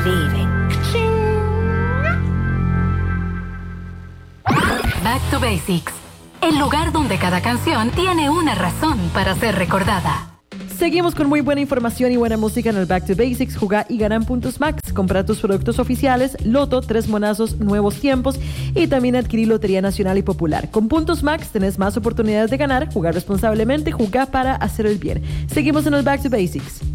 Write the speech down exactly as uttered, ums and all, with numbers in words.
Believe it. Back to Basics, el lugar donde cada canción tiene una razón para ser recordada. Seguimos con muy buena información y buena música en el Back to Basics. Jugá y ganan puntos Max. Compra tus productos oficiales, Loto, Tres Monazos, Nuevos Tiempos y también adquirir Lotería Nacional y Popular. Con puntos Max tenés más oportunidades de ganar. Jugar responsablemente, jugar para hacer el bien. Seguimos en el Back to Basics.